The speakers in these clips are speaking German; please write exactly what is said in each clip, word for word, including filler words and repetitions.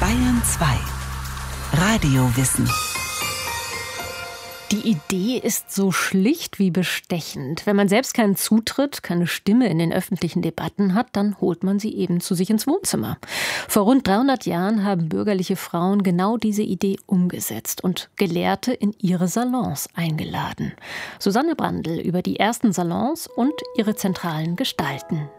Bayern zwei. Radiowissen. Die Idee ist so schlicht wie bestechend. Wenn man selbst keinen Zutritt, keine Stimme in den öffentlichen Debatten hat, dann holt man sie eben zu sich ins Wohnzimmer. Vor rund dreihundert Jahren haben bürgerliche Frauen genau diese Idee umgesetzt und Gelehrte in ihre Salons eingeladen. Susanne Brandl über die ersten Salons und ihre zentralen Gestalten.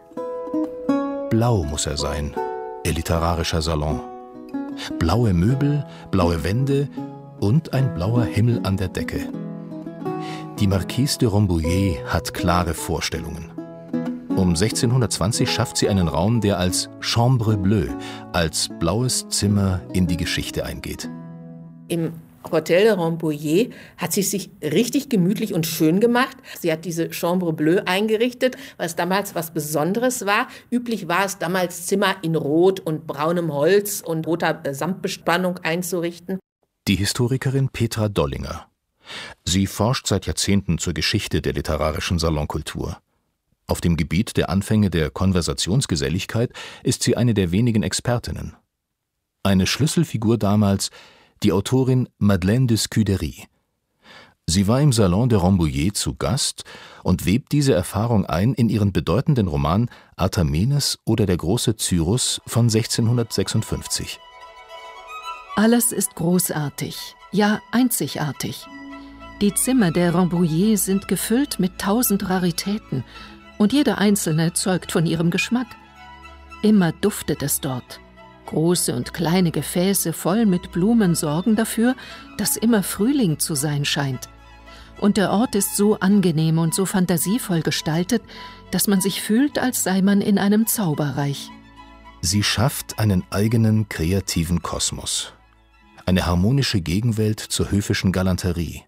Blau muss er sein, ihr literarischer Salon. Blaue Möbel, blaue Wände und ein blauer Himmel an der Decke. Die Marquise de Rambouillet hat klare Vorstellungen. Um sechzehnhundertzwanzig schafft sie einen Raum, der als Chambre Bleue, als blaues Zimmer in die Geschichte eingeht. Im Hotel de Rambouillet hat sie sich richtig gemütlich und schön gemacht. Sie hat diese Chambre Bleue eingerichtet, was damals was Besonderes war. Üblich war es damals, Zimmer in Rot und braunem Holz und roter Samtbespannung einzurichten. Die Historikerin Petra Dollinger. Sie forscht seit Jahrzehnten zur Geschichte der literarischen Salonkultur. Auf dem Gebiet der Anfänge der Konversationsgeselligkeit ist sie eine der wenigen Expertinnen. Eine Schlüsselfigur damals, die Autorin Madeleine de Scudéry. Sie war im Salon de Rambouillet zu Gast und webt diese Erfahrung ein in ihren bedeutenden Roman Artamenes oder der große Cyrus von sechzehnhundertsechsundfünfzig. Alles ist großartig, ja einzigartig. Die Zimmer der Rambouillet sind gefüllt mit tausend Raritäten und jede einzelne zeugt von ihrem Geschmack. Immer duftet es dort. Große und kleine Gefäße voll mit Blumen sorgen dafür, dass immer Frühling zu sein scheint. Und der Ort ist so angenehm und so fantasievoll gestaltet, dass man sich fühlt, als sei man in einem Zauberreich. Sie schafft einen eigenen kreativen Kosmos. Eine harmonische Gegenwelt zur höfischen Galanterie.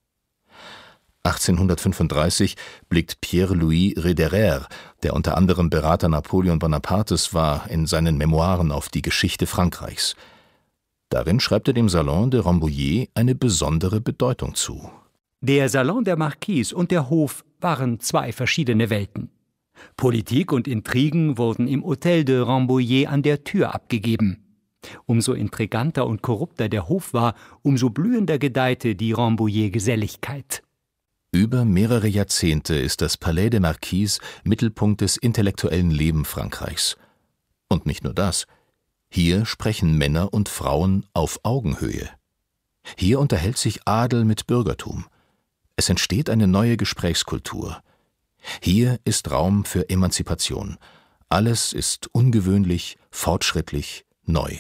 achtzehnhundertfünfunddreißig blickt Pierre-Louis Roederer, der unter anderem Berater Napoleon Bonapartes war, in seinen Memoiren auf die Geschichte Frankreichs. Darin schreibt er dem Salon de Rambouillet eine besondere Bedeutung zu. Der Salon der Marquise und der Hof waren zwei verschiedene Welten. Politik und Intrigen wurden im Hotel de Rambouillet an der Tür abgegeben. Umso intriganter und korrupter der Hof war, umso blühender gedeihte die Rambouillet-Geselligkeit. Über mehrere Jahrzehnte ist das Palais des Marquises Mittelpunkt des intellektuellen Lebens Frankreichs. Und nicht nur das. Hier sprechen Männer und Frauen auf Augenhöhe. Hier unterhält sich Adel mit Bürgertum. Es entsteht eine neue Gesprächskultur. Hier ist Raum für Emanzipation. Alles ist ungewöhnlich, fortschrittlich, neu.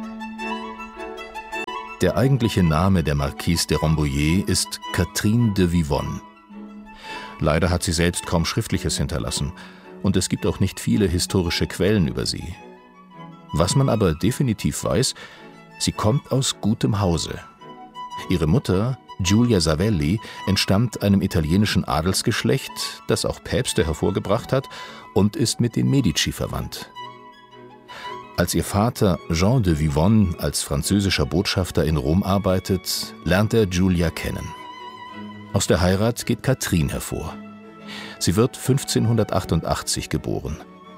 Der eigentliche Name der Marquise de Rambouillet ist Catherine de Vivonne. Leider hat sie selbst kaum Schriftliches hinterlassen und es gibt auch nicht viele historische Quellen über sie. Was man aber definitiv weiß, sie kommt aus gutem Hause. Ihre Mutter, Giulia Savelli, entstammt einem italienischen Adelsgeschlecht, das auch Päpste hervorgebracht hat und ist mit den Medici verwandt. Als ihr Vater Jean de Vivonne als französischer Botschafter in Rom arbeitet, lernt er Giulia kennen. Aus der Heirat geht Catherine hervor. Sie wird fünfzehnhundertachtundachtzig geboren.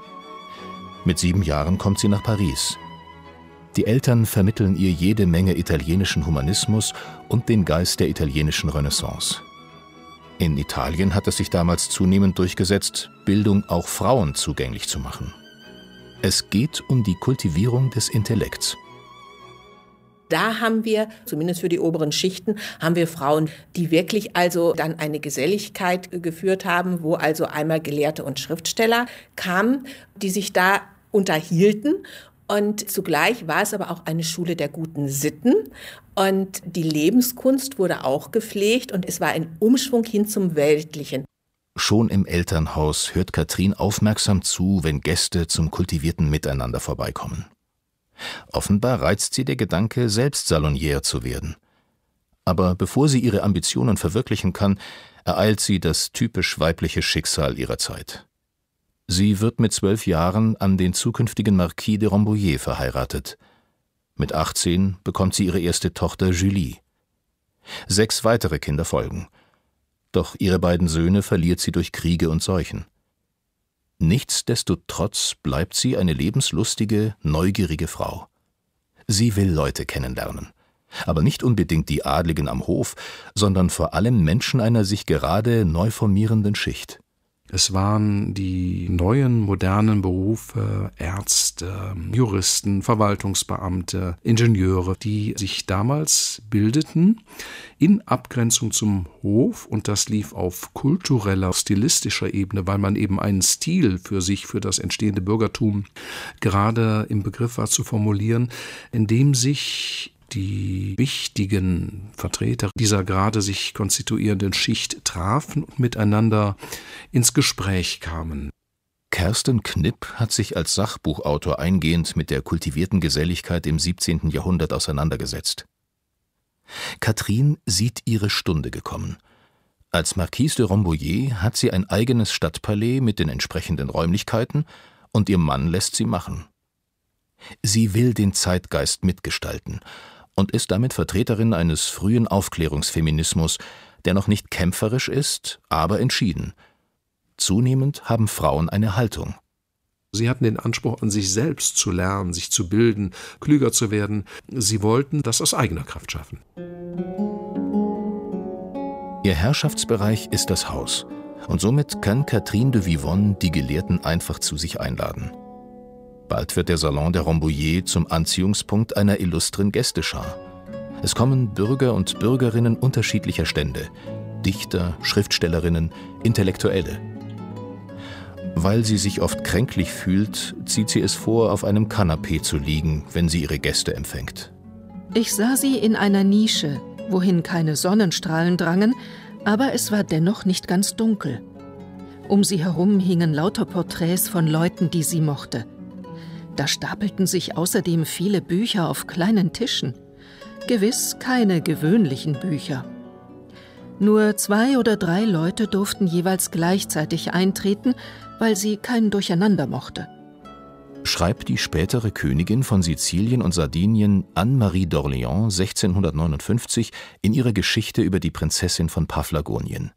Mit sieben Jahren kommt sie nach Paris. Die Eltern vermitteln ihr jede Menge italienischen Humanismus und den Geist der italienischen Renaissance. In Italien hat es sich damals zunehmend durchgesetzt, Bildung auch Frauen zugänglich zu machen. Es geht um die Kultivierung des Intellekts. Da haben wir, zumindest für die oberen Schichten, haben wir Frauen, die wirklich also dann eine Geselligkeit geführt haben, wo also einmal Gelehrte und Schriftsteller kamen, die sich da unterhielten. Und zugleich war es aber auch eine Schule der guten Sitten. Und die Lebenskunst wurde auch gepflegt und es war ein Umschwung hin zum Weltlichen. Schon im Elternhaus hört Catherine aufmerksam zu, wenn Gäste zum kultivierten Miteinander vorbeikommen. Offenbar reizt sie der Gedanke, selbst Salonière zu werden. Aber bevor sie ihre Ambitionen verwirklichen kann, ereilt sie das typisch weibliche Schicksal ihrer Zeit. Sie wird mit zwölf Jahren an den zukünftigen Marquis de Rambouillet verheiratet. Mit achtzehn bekommt sie ihre erste Tochter Julie. Sechs weitere Kinder folgen. Doch ihre beiden Söhne verliert sie durch Kriege und Seuchen. Nichtsdestotrotz bleibt sie eine lebenslustige, neugierige Frau. Sie will Leute kennenlernen. Aber nicht unbedingt die Adligen am Hof, sondern vor allem Menschen einer sich gerade neu formierenden Schicht. Es waren die neuen, modernen Berufe, Ärzte, Juristen, Verwaltungsbeamte, Ingenieure, die sich damals bildeten in Abgrenzung zum Hof, und das lief auf kultureller, stilistischer Ebene, weil man eben einen Stil für sich, für das entstehende Bürgertum gerade im Begriff war zu formulieren, in dem sich die wichtigen Vertreter dieser gerade sich konstituierenden Schicht trafen und miteinander ins Gespräch kamen. Kersten Knipp hat sich als Sachbuchautor eingehend mit der kultivierten Geselligkeit im siebzehnten Jahrhundert auseinandergesetzt. Katrin sieht ihre Stunde gekommen. Als Marquise de Rambouillet hat sie ein eigenes Stadtpalais mit den entsprechenden Räumlichkeiten und ihr Mann lässt sie machen. Sie will den Zeitgeist mitgestalten und ist damit Vertreterin eines frühen Aufklärungsfeminismus, der noch nicht kämpferisch ist, aber entschieden. Zunehmend haben Frauen eine Haltung. Sie hatten den Anspruch, an sich selbst zu lernen, sich zu bilden, klüger zu werden. Sie wollten das aus eigener Kraft schaffen. Ihr Herrschaftsbereich ist das Haus, und somit kann Catherine de Vivonne die Gelehrten einfach zu sich einladen. Bald wird der Salon der Rambouillet zum Anziehungspunkt einer illustren Gästeschar. Es kommen Bürger und Bürgerinnen unterschiedlicher Stände, Dichter, Schriftstellerinnen, Intellektuelle. Weil sie sich oft kränklich fühlt, zieht sie es vor, auf einem Kanapee zu liegen, wenn sie ihre Gäste empfängt. Ich sah sie in einer Nische, wohin keine Sonnenstrahlen drangen, aber es war dennoch nicht ganz dunkel. Um sie herum hingen lauter Porträts von Leuten, die sie mochte. Da stapelten sich außerdem viele Bücher auf kleinen Tischen. Gewiss keine gewöhnlichen Bücher. Nur zwei oder drei Leute durften jeweils gleichzeitig eintreten, weil sie kein Durcheinander mochte. Schreibt die spätere Königin von Sizilien und Sardinien Anne-Marie d'Orléans sechzehnhundertneunundfünfzig in ihrer Geschichte über die Prinzessin von Paphlagonien.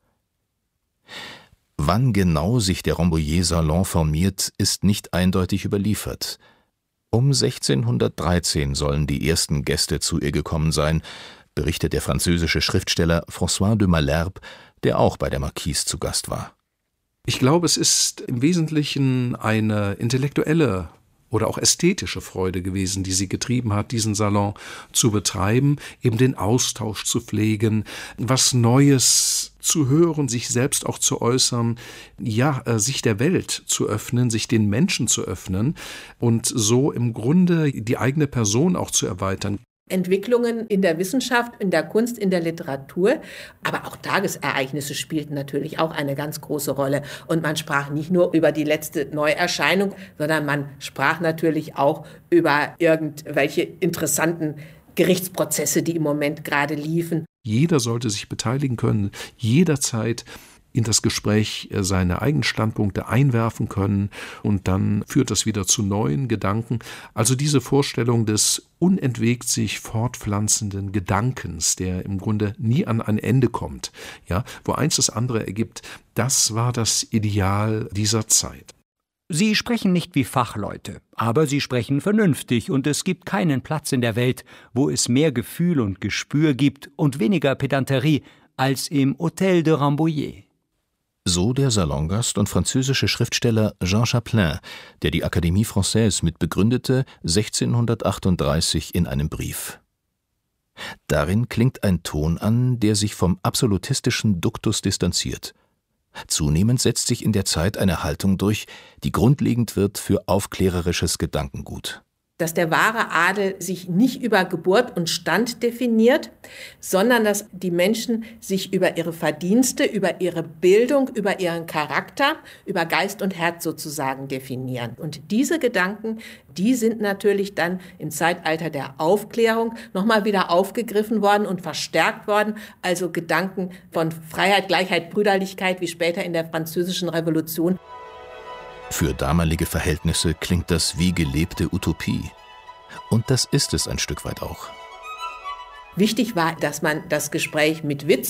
Wann genau sich der Rambouillet-Salon formiert, ist nicht eindeutig überliefert. Um sechzehnhundertdreizehn sollen die ersten Gäste zu ihr gekommen sein, berichtet der französische Schriftsteller François de Malherbe, der auch bei der Marquise zu Gast war. Ich glaube, es ist im Wesentlichen eine intellektuelle oder auch ästhetische Freude gewesen, die sie getrieben hat, diesen Salon zu betreiben, eben den Austausch zu pflegen, was Neues zu hören, sich selbst auch zu äußern, ja, äh, sich der Welt zu öffnen, sich den Menschen zu öffnen und so im Grunde die eigene Person auch zu erweitern. Entwicklungen in der Wissenschaft, in der Kunst, in der Literatur, aber auch Tagesereignisse spielten natürlich auch eine ganz große Rolle. Und man sprach nicht nur über die letzte Neuerscheinung, sondern man sprach natürlich auch über irgendwelche interessanten Gerichtsprozesse, die im Moment gerade liefen. Jeder sollte sich beteiligen können, jederzeit in das Gespräch seine eigenen Standpunkte einwerfen können und dann führt das wieder zu neuen Gedanken. Also diese Vorstellung des unentwegt sich fortpflanzenden Gedankens, der im Grunde nie an ein Ende kommt, ja, wo eins das andere ergibt, das war das Ideal dieser Zeit. Sie sprechen nicht wie Fachleute, aber sie sprechen vernünftig und es gibt keinen Platz in der Welt, wo es mehr Gefühl und Gespür gibt und weniger Pedanterie als im Hôtel de Rambouillet. So der Salongast und französische Schriftsteller Jean Chapelain, der die Académie Française mitbegründete, sechzehnhundertachtunddreißig in einem Brief. Darin klingt ein Ton an, der sich vom absolutistischen Duktus distanziert. Zunehmend setzt sich in der Zeit eine Haltung durch, die grundlegend wird für aufklärerisches Gedankengut. Dass der wahre Adel sich nicht über Geburt und Stand definiert, sondern dass die Menschen sich über ihre Verdienste, über ihre Bildung, über ihren Charakter, über Geist und Herz sozusagen definieren. Und diese Gedanken, die sind natürlich dann im Zeitalter der Aufklärung nochmal wieder aufgegriffen worden und verstärkt worden. Also Gedanken von Freiheit, Gleichheit, Brüderlichkeit, wie später in der Französischen Revolution. Für damalige Verhältnisse klingt das wie gelebte Utopie. Und das ist es ein Stück weit auch. Wichtig war, dass man das Gespräch mit Witz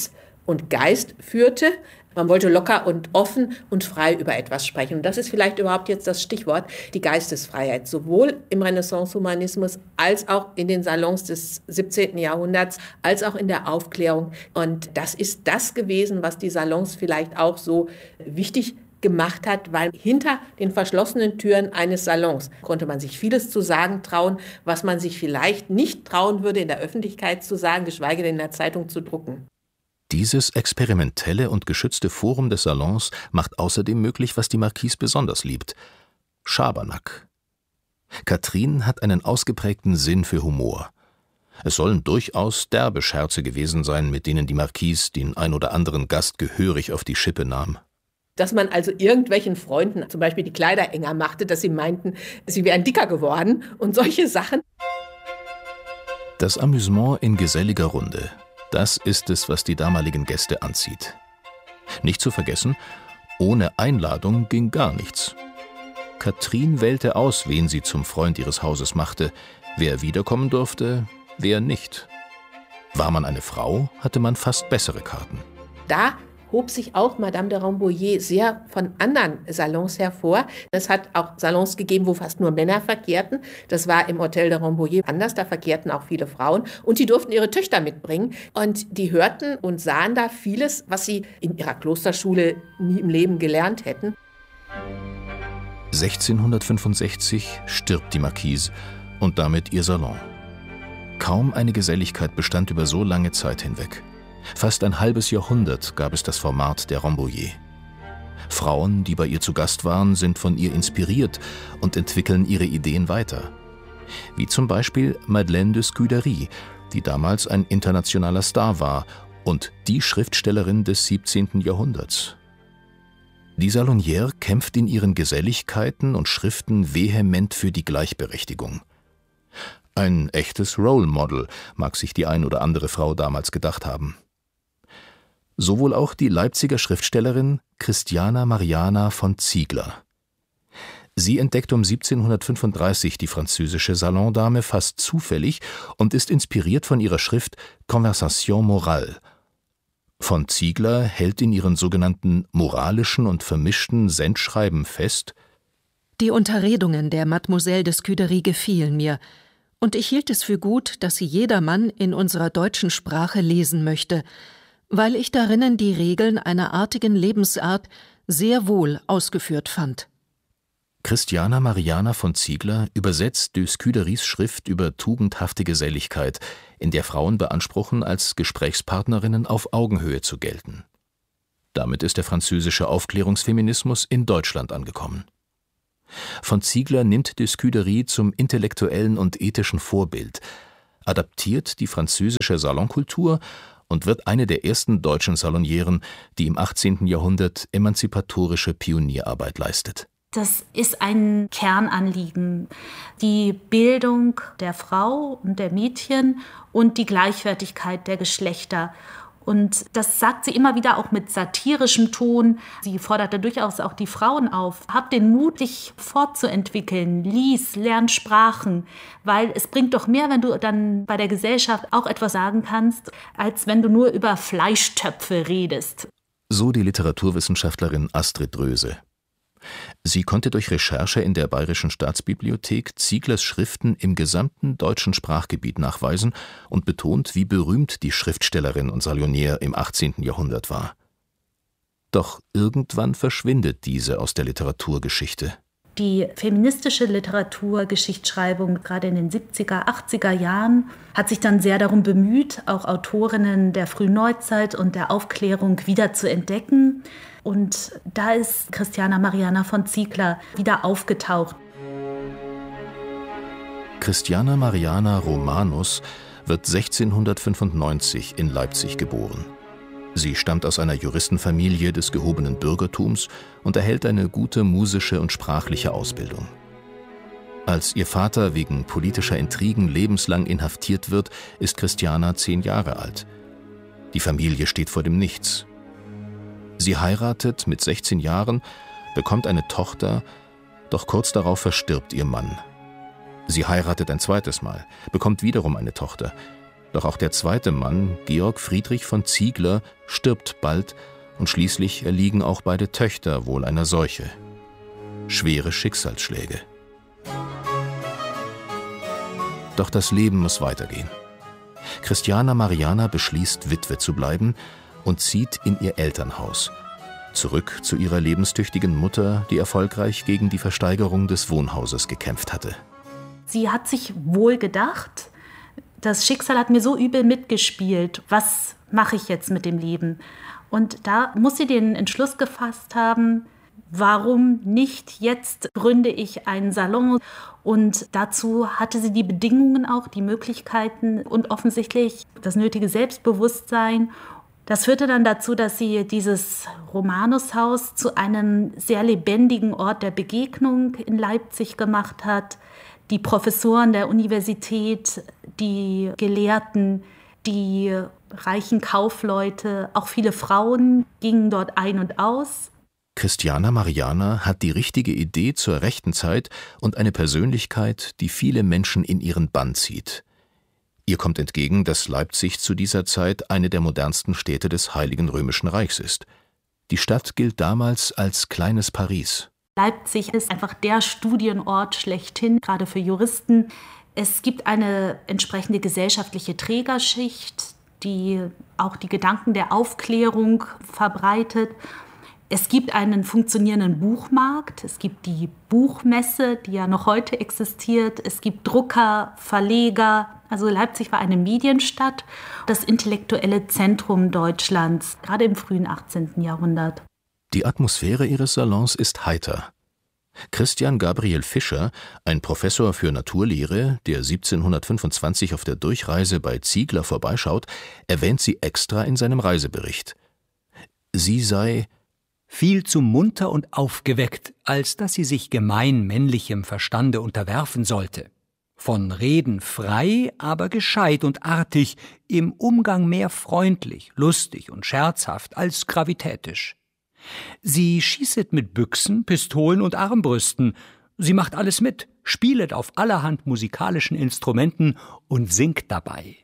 und Geist führte. Man wollte locker und offen und frei über etwas sprechen. Und das ist vielleicht überhaupt jetzt das Stichwort, die Geistesfreiheit, sowohl im Renaissance-Humanismus als auch in den Salons des siebzehnten Jahrhunderts, als auch in der Aufklärung. Und das ist das gewesen, was die Salons vielleicht auch so wichtig gemacht hat, weil hinter den verschlossenen Türen eines Salons konnte man sich vieles zu sagen trauen, was man sich vielleicht nicht trauen würde, in der Öffentlichkeit zu sagen, geschweige denn in der Zeitung zu drucken. Dieses experimentelle und geschützte Forum des Salons macht außerdem möglich, was die Marquise besonders liebt: Schabernack. Catherine hat einen ausgeprägten Sinn für Humor. Es sollen durchaus derbe Scherze gewesen sein, mit denen die Marquise den ein oder anderen Gast gehörig auf die Schippe nahm. Dass man also irgendwelchen Freunden zum Beispiel die Kleider enger machte, dass sie meinten, sie wären dicker geworden und solche Sachen. Das Amüsement in geselliger Runde, das ist es, was die damaligen Gäste anzieht. Nicht zu vergessen, ohne Einladung ging gar nichts. Catherine wählte aus, wen sie zum Freund ihres Hauses machte, wer wiederkommen durfte, wer nicht. War man eine Frau, hatte man fast bessere Karten. Da hob sich auch Madame de Rambouillet sehr von anderen Salons hervor. Es hat auch Salons gegeben, wo fast nur Männer verkehrten. Das war im Hotel de Rambouillet anders, da verkehrten auch viele Frauen. Und die durften ihre Töchter mitbringen. Und die hörten und sahen da vieles, was sie in ihrer Klosterschule nie im Leben gelernt hätten. sechzehnhundertfünfundsechzig stirbt die Marquise und damit ihr Salon. Kaum eine Geselligkeit bestand über so lange Zeit hinweg. Fast ein halbes Jahrhundert gab es das Format der Rambouillet. Frauen, die bei ihr zu Gast waren, sind von ihr inspiriert und entwickeln ihre Ideen weiter. Wie zum Beispiel Madeleine de Scudéry, die damals ein internationaler Star war und die Schriftstellerin des siebzehnten Jahrhunderts. Die Salonière kämpft in ihren Geselligkeiten und Schriften vehement für die Gleichberechtigung. Ein echtes Role Model, mag sich die ein oder andere Frau damals gedacht haben. So wohl auch die Leipziger Schriftstellerin Christiana Mariana von Ziegler. Sie entdeckt um siebzehnhundertfünfunddreißig die französische Salondame fast zufällig und ist inspiriert von ihrer Schrift Conversation morale. Von Ziegler hält in ihren sogenannten moralischen und vermischten Sendschreiben fest: Die Unterredungen der Mademoiselle de Scudéry gefielen mir, und ich hielt es für gut, dass sie jedermann in unserer deutschen Sprache lesen möchte, weil ich darinnen die Regeln einer artigen Lebensart sehr wohl ausgeführt fand. Christiana Mariana von Ziegler übersetzt de Scudérys Schrift über tugendhafte Geselligkeit, in der Frauen beanspruchen, als Gesprächspartnerinnen auf Augenhöhe zu gelten. Damit ist der französische Aufklärungsfeminismus in Deutschland angekommen. Von Ziegler nimmt de Scudéry zum intellektuellen und ethischen Vorbild, adaptiert die französische Salonkultur und wird eine der ersten deutschen Salonieren, die im achtzehnten Jahrhundert emanzipatorische Pionierarbeit leistet. Das ist ein Kernanliegen, die Bildung der Frau und der Mädchen und die Gleichwertigkeit der Geschlechter. Und das sagt sie immer wieder auch mit satirischem Ton. Sie forderte durchaus auch die Frauen auf: Hab den Mut, dich fortzuentwickeln, lies, lern Sprachen, weil es bringt doch mehr, wenn du dann bei der Gesellschaft auch etwas sagen kannst, als wenn du nur über Fleischtöpfe redest. So die Literaturwissenschaftlerin Astrid Dröse. Sie konnte durch Recherche in der Bayerischen Staatsbibliothek Zieglers Schriften im gesamten deutschen Sprachgebiet nachweisen und betont, wie berühmt die Schriftstellerin und Salonière im achtzehnten Jahrhundert war. Doch irgendwann verschwindet diese aus der Literaturgeschichte. Die feministische Literaturgeschichtsschreibung, gerade in den siebziger, achtziger Jahren, hat sich dann sehr darum bemüht, auch Autorinnen der Frühneuzeit und der Aufklärung wieder zu entdecken. Und da ist Christiana Mariana von Ziegler wieder aufgetaucht. Christiana Mariana Romanus wird sechzehnhundertfünfundneunzig in Leipzig geboren. Sie stammt aus einer Juristenfamilie des gehobenen Bürgertums und erhält eine gute musische und sprachliche Ausbildung. Als ihr Vater wegen politischer Intrigen lebenslang inhaftiert wird, ist Christiana zehn Jahre alt. Die Familie steht vor dem Nichts. Sie heiratet mit sechzehn Jahren, bekommt eine Tochter, doch kurz darauf verstirbt ihr Mann. Sie heiratet ein zweites Mal, bekommt wiederum eine Tochter. Doch auch der zweite Mann, Georg Friedrich von Ziegler, stirbt bald und schließlich erliegen auch beide Töchter wohl einer Seuche. Schwere Schicksalsschläge. Doch das Leben muss weitergehen. Christiana Mariana beschließt, Witwe zu bleiben und zieht in ihr Elternhaus. Zurück zu ihrer lebenstüchtigen Mutter, die erfolgreich gegen die Versteigerung des Wohnhauses gekämpft hatte. Sie hat sich wohl gedacht, das Schicksal hat mir so übel mitgespielt, was mache ich jetzt mit dem Leben? Und da muss sie den Entschluss gefasst haben, warum nicht jetzt gründe ich einen Salon? Und dazu hatte sie die Bedingungen auch, die Möglichkeiten und offensichtlich das nötige Selbstbewusstsein. Das führte dann dazu, dass sie dieses Romanushaus zu einem sehr lebendigen Ort der Begegnung in Leipzig gemacht hat. Die Professoren der Universität, die Gelehrten, die reichen Kaufleute, auch viele Frauen gingen dort ein und aus. Christiana Mariana hat die richtige Idee zur rechten Zeit und eine Persönlichkeit, die viele Menschen in ihren Bann zieht. Ihr kommt entgegen, dass Leipzig zu dieser Zeit eine der modernsten Städte des Heiligen Römischen Reichs ist. Die Stadt gilt damals als kleines Paris. Leipzig ist einfach der Studienort schlechthin, gerade für Juristen. Es gibt eine entsprechende gesellschaftliche Trägerschicht, die auch die Gedanken der Aufklärung verbreitet. Es gibt einen funktionierenden Buchmarkt, es gibt die Buchmesse, die ja noch heute existiert, es gibt Drucker, Verleger. Also Leipzig war eine Medienstadt, das intellektuelle Zentrum Deutschlands, gerade im frühen achtzehnten Jahrhundert. Die Atmosphäre ihres Salons ist heiter. Christian Gabriel Fischer, ein Professor für Naturlehre, der siebzehnhundertfünfundzwanzig auf der Durchreise bei Ziegler vorbeischaut, erwähnt sie extra in seinem Reisebericht. Sie sei viel zu munter und aufgeweckt, als dass sie sich gemein männlichem Verstande unterwerfen sollte. Von Reden frei, aber gescheit und artig, im Umgang mehr freundlich, lustig und scherzhaft als gravitätisch. Sie schießet mit Büchsen, Pistolen und Armbrüsten. Sie macht alles mit, spielet auf allerhand musikalischen Instrumenten und singt dabei.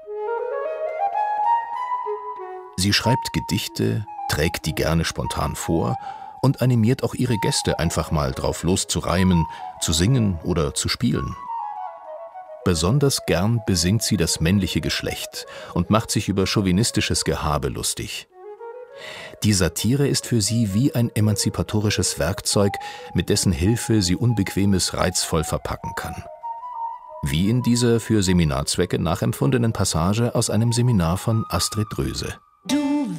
Sie schreibt Gedichte, trägt die gerne spontan vor und animiert auch ihre Gäste, einfach mal drauf los zu reimen, zu singen oder zu spielen. Besonders gern besingt sie das männliche Geschlecht und macht sich über chauvinistisches Gehabe lustig. Die Satire ist für sie wie ein emanzipatorisches Werkzeug, mit dessen Hilfe sie Unbequemes reizvoll verpacken kann. Wie in dieser für Seminarzwecke nachempfundenen Passage aus einem Seminar von Astrid Dröse.